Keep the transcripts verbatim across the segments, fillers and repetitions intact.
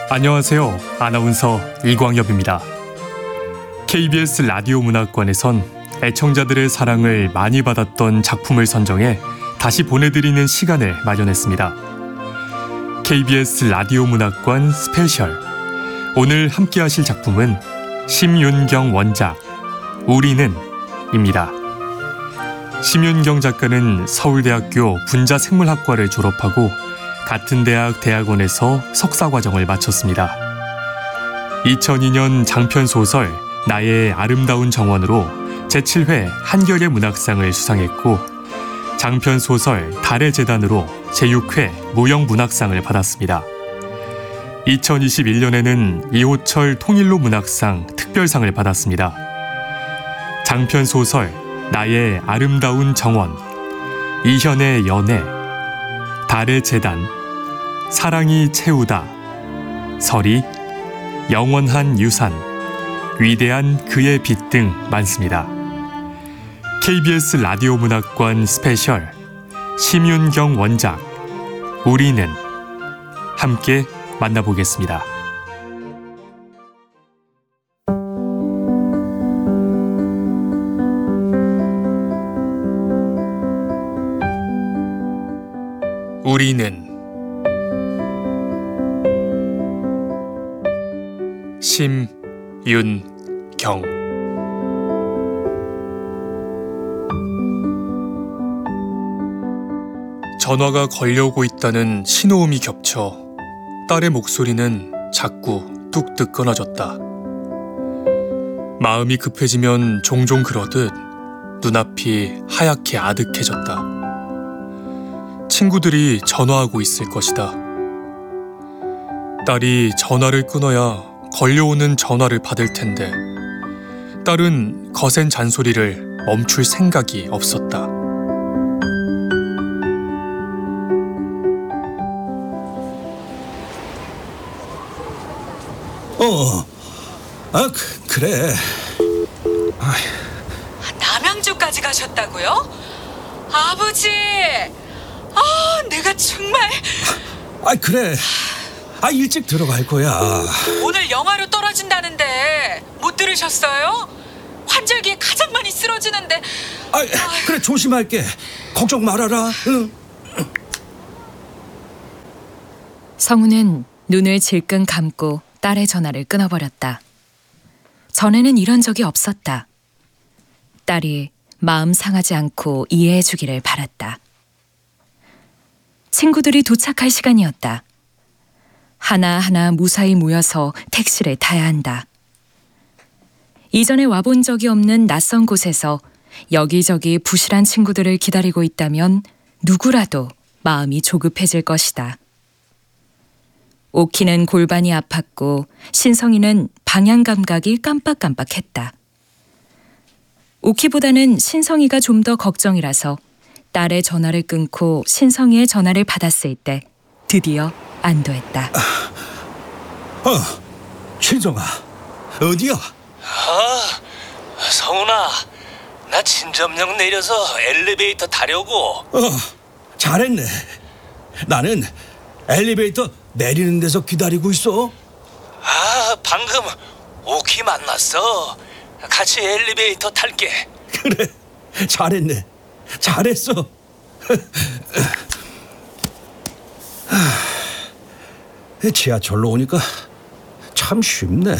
안녕하세요. 아나운서 이광엽입니다. 케이비에스 라디오 문학관에선 애청자들의 사랑을 많이 받았던 작품을 선정해 다시 보내드리는 시간을 마련했습니다. 케이비에스 라디오 문학관 스페셜. 오늘 함께 하실 작품은 심윤경 원작 우리는 입니다. 심윤경 작가는 서울대학교 분자생물학과를 졸업하고 같은 대학 대학원에서 석사과정을 마쳤습니다. 이천이 년 장편소설 나의 아름다운 정원으로 제칠 회 한겨레 문학상을 수상했고 장편소설 달의 재단으로 제육 회 무형문학상을 받았습니다. 이천이십일 년에는 이호철 통일로 문학상 특별상을 받았습니다. 장편소설 나의 아름다운 정원, 이현의 연애, 달의 재단, 사랑이 채우다, 서리, 영원한 유산, 위대한 그의 빛 등 많습니다. 케이비에스 라디오 문학관 스페셜 심윤경 원작 우리는 함께 만나보겠습니다. 우리는 심윤경. 전화가 걸려오고 있다는 신호음이 겹쳐 딸의 목소리는 자꾸 뚝뚝 끊어졌다. 마음이 급해지면 종종 그러듯 눈앞이 하얗게 아득해졌다. 친구들이 전화하고 있을 것이다. 딸이 전화를 끊어야 걸려오는 전화를 받을 텐데 딸은 거센 잔소리를 멈출 생각이 없었다. 어, 아 그, 그래. 아이. 남양주까지 가셨다고요? 아버지! 아, 내가 정말... 아, 그래. 아, 일찍 들어갈 거야. 오늘 영하로 떨어진다는데 못 들으셨어요? 환절기에 가장 많이 쓰러지는데. 아, 그래, 조심할게. 걱정 말아라. 응. 성우는 눈을 질끈 감고 딸의 전화를 끊어버렸다. 전에는 이런 적이 없었다. 딸이 마음 상하지 않고 이해해주기를 바랐다. 친구들이 도착할 시간이었다. 하나하나 무사히 모여서 택시를 타야 한다. 이전에 와본 적이 없는 낯선 곳에서 여기저기 부실한 친구들을 기다리고 있다면 누구라도 마음이 조급해질 것이다. 오키는 골반이 아팠고 신성이는 방향 감각이 깜빡깜빡했다. 오키보다는 신성이가 좀 더 걱정이라서 딸의 전화를 끊고 신성이의 전화를 받았을 때 드디어 안도했다. 어, 신성아, 어디야? 아, 성훈아, 나 진점역 내려서 엘리베이터 타려고. 어, 잘했네. 나는 엘리베이터 내리는 데서 기다리고 있어. 아, 방금 오키 만났어. 같이 엘리베이터 탈게. 그래, 잘했네. 잘했어. 지하철로 오니까 참 쉽네.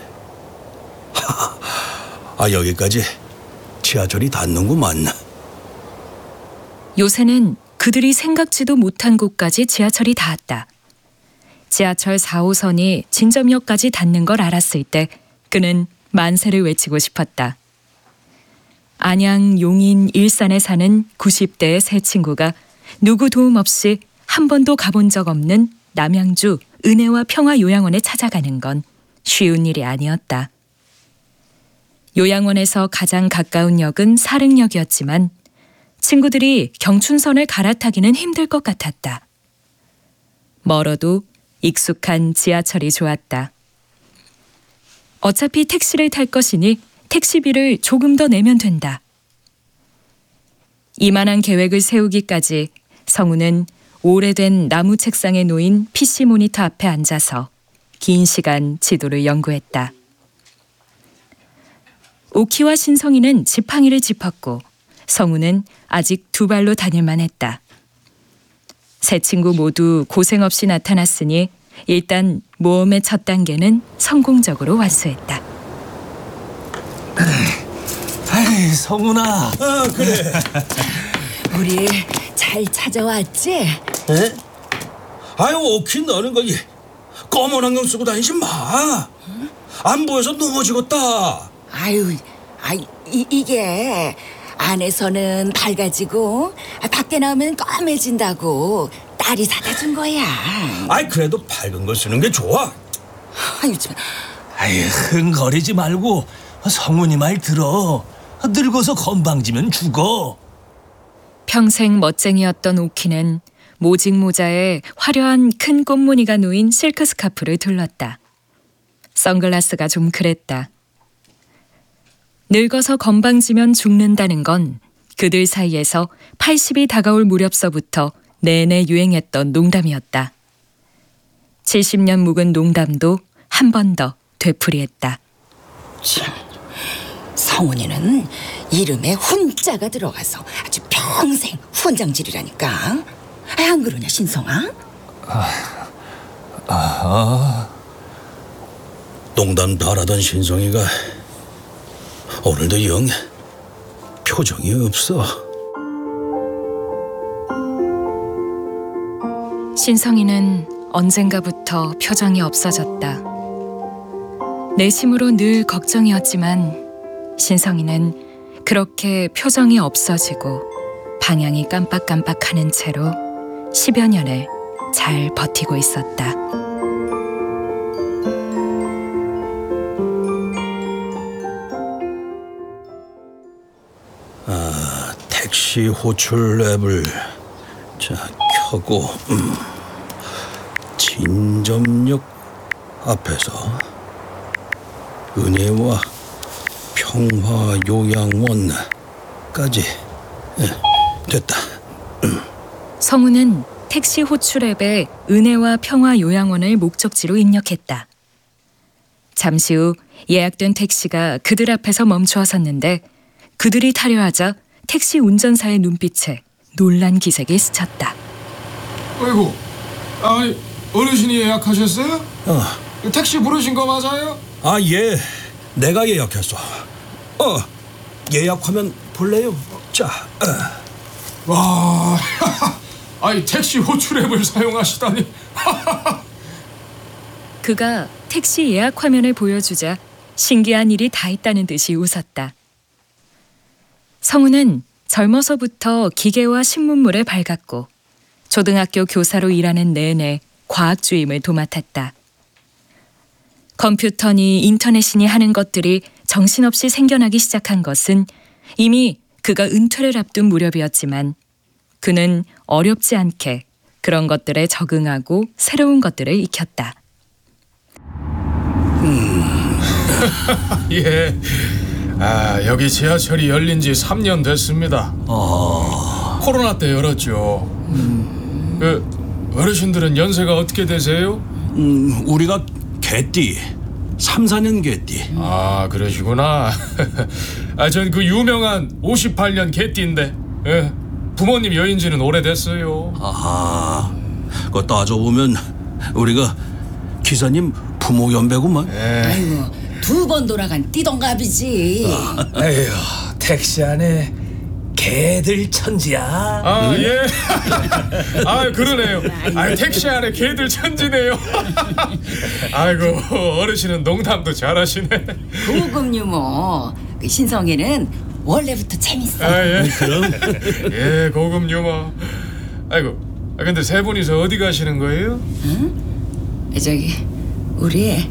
아, 여기까지 지하철이 닿는구만. 요새는 그들이 생각지도 못한 곳까지 지하철이 닿았다. 지하철 사 호선이 진점역까지 닿는 걸 알았을 때 그는 만세를 외치고 싶었다. 안양, 용인, 일산에 사는 구십 대의 세 친구가 누구 도움 없이 한 번도 가본 적 없는 남양주 은혜와 평화 요양원에 찾아가는 건 쉬운 일이 아니었다. 요양원에서 가장 가까운 역은 사릉역이었지만 친구들이 경춘선을 갈아타기는 힘들 것 같았다. 멀어도 익숙한 지하철이 좋았다. 어차피 택시를 탈 것이니 택시비를 조금 더 내면 된다. 이만한 계획을 세우기까지 성우는 오래된 나무 책상에 놓인 피씨 모니터 앞에 앉아서 긴 시간 지도를 연구했다. 오키와 신성이는 지팡이를 짚었고 성우는 아직 두 발로 다닐만 했다. 세 친구 모두 고생 없이 나타났으니 일단 모험의 첫 단계는 성공적으로 완수했다. 아이, 성훈아. 아 그래. 우리 잘 찾아왔지? 에? 아유 오키 너는 거기 검은 안경 쓰고 다니지 마. 안 보여서 넘어지겠다. 아유, 아이 이, 이게 안에서는 밝아지고 밖에 나오면 까매진다고 딸이 사다 준 거야. 아이 그래도 밝은 걸 쓰는 게 좋아. 아유 참. 아이, 흥거리지 말고 성훈이 말 들어. 늙어서 건방지면 죽어. 평생 멋쟁이였던 오키는 모직 모자에 화려한 큰 꽃무늬가 놓인 실크 스카프를 둘렀다. 선글라스가 좀 그랬다. 늙어서 건방지면 죽는다는 건 그들 사이에서 팔십이 다가올 무렵서부터 내내 유행했던 농담이었다. 칠십 년 묵은 농담도 한 번 더 되풀이했다. 참, 성훈이는 이름에 훈자가 들어가서 아주 평생 후원장질이라니까. 아, 안 그러냐 신성아? 농담 잘하던 신성이가 오늘도 영 표정이 없어. 신성이는 언젠가부터 표정이 없어졌다. 내심으로 늘 걱정이었지만 신성이는 그렇게 표정이 없어지고 방향이 깜빡깜빡하는 채로 십여 년을 잘 버티고 있었다. 택시 호출 앱을 자 켜고 음. 진점역 앞에서 은혜와 평화요양원까지 예, 됐다. 성우는 택시 호출앱에 은혜와 평화 요양원을 목적지로 입력했다. 잠시 후 예약된 택시가 그들 앞에서 멈추어 섰는데 그들이 타려 하자 택시 운전사의 눈빛에 놀란 기색이 스쳤다. 아이고, 아니 어르신이 예약하셨어요? 어. 택시 부르신 거 맞아요? 아, 예. 내가 예약했어. 어. 예약하면 볼래요? 자. 어. 와, 아니 택시 호출 앱을 사용하시다니. 그가 택시 예약 화면을 보여주자 신기한 일이 다 있다는 듯이 웃었다. 성우는 젊어서부터 기계와 신문물에 밝았고 초등학교 교사로 일하는 내내 과학주임을 도맡았다. 컴퓨터니 인터넷이니 하는 것들이 정신없이 생겨나기 시작한 것은 이미 그가 은퇴를 앞둔 무렵이었지만 그는 어렵지 않게 그런 것들에 적응하고 새로운 것들을 익혔다. 예, 아 여기 지하철이 열린 지 삼 년 됐습니다. 어... 코로나 때 열었죠. 그 어르신들은 연세가 어떻게 되세요? 음, 우리가 개띠. 삼, 사 년 개띠. 아 그러시구나. 아 전 그 유명한 오십팔 년 개띠인데 예, 부모님 여인지는 오래됐어요. 아하. 그거 따져보면 우리가 기사님 부모 연배구만. 아이고 두 번 돌아간 띠동갑이지. 에휴, 택시 안에 개들 천지야. 아 예. 아 그러네요. 아 택시 안에 개들 천지네요. 아이고 어르신은 농담도 잘하시네. 고급 유머. 그 신성이는 원래부터 재밌어. 아 예. 그럼. 예 고급 유머. 아이고. 아 근데 세 분이서 어디 가시는 거예요? 저기 우리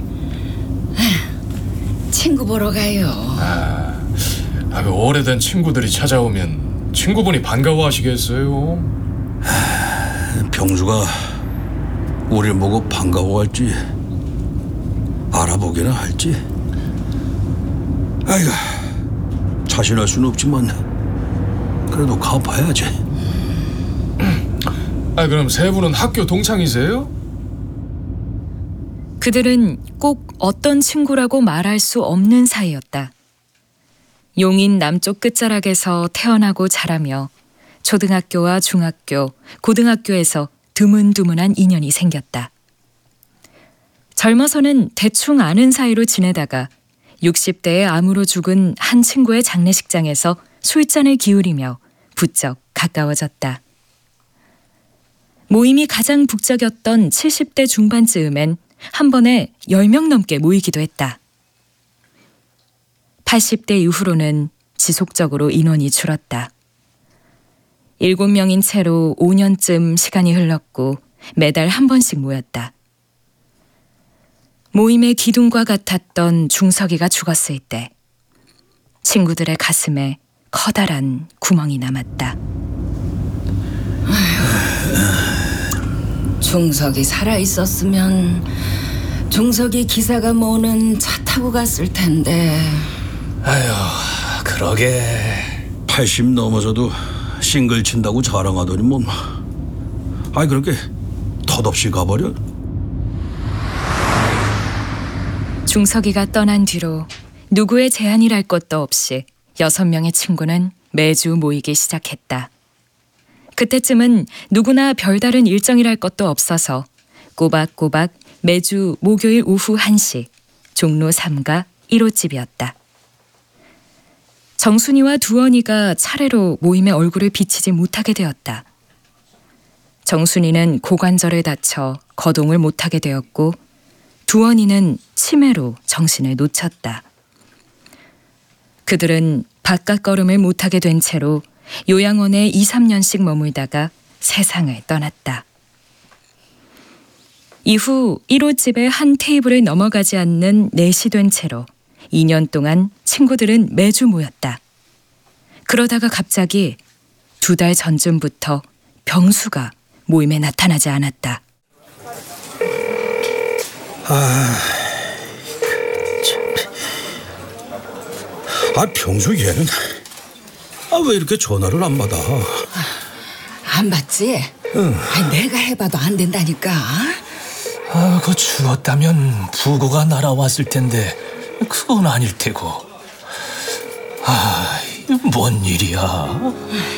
친구 보러 가요. 아, 아, 그 오래된 친구들이 찾아오면 친구분이 반가워하시겠어요? 병주가 우리를 보고 반가워할지 알아보기나 할지. 아이고, 자신할 수는 없지만 그래도 가봐야지. 아 그럼 세 분은 학교 동창이세요? 그들은 꼭 어떤 친구라고 말할 수 없는 사이였다. 용인 남쪽 끝자락에서 태어나고 자라며 초등학교와 중학교, 고등학교에서 드문드문한 인연이 생겼다. 젊어서는 대충 아는 사이로 지내다가 육십 대에 암으로 죽은 한 친구의 장례식장에서 술잔을 기울이며 부쩍 가까워졌다. 모임이 가장 북적였던 칠십 대 중반쯤엔 한 번에 열 명 넘게 모이기도 했다. 팔십 대 이후로는 지속적으로 인원이 줄었다. 일곱 명인 채로 오 년쯤 시간이 흘렀고 매달 한 번씩 모였다. 모임의 기둥과 같았던 중석이가 죽었을 때 친구들의 가슴에 커다란 구멍이 남았다. 중석이 살아있었으면 중석이 기사가 모는 차 타고 갔을 텐데. 아휴, 그러게. 팔십 넘어서도 싱글 친다고 자랑하더니 뭐. 아이 그렇게 덧없이 가버려. 중석이가 떠난 뒤로 누구의 제안이랄 것도 없이 여섯 명의 친구는 매주 모이기 시작했다. 그때쯤은 누구나 별다른 일정이랄 것도 없어서 꼬박꼬박 매주 목요일 오후 한 시 종로 삼가 일 호집이었다. 정순이와 두원이가 차례로 모임에 얼굴을 비치지 못하게 되었다. 정순이는 고관절을 다쳐 거동을 못하게 되었고 두원이는 치매로 정신을 놓쳤다. 그들은 바깥 걸음을 못하게 된 채로 요양원에 이, 삼 년씩 머물다가 세상을 떠났다. 이후 일 호집의 한 테이블을 넘어가지 않는 넷이 된 채로 이 년 동안 친구들은 매주 모였다. 그러다가 갑자기 두 달 전쯤부터 병수가 모임에 나타나지 않았다. 아, 아 병수 얘는 아 왜 이렇게 전화를 안 받아? 안 받지? 응. 아니, 내가 해봐도 안 된다니까. 아, 그 죽었다면 부고가 날아왔을 텐데 그건 아닐 테고. 아, 이게 뭔 일이야?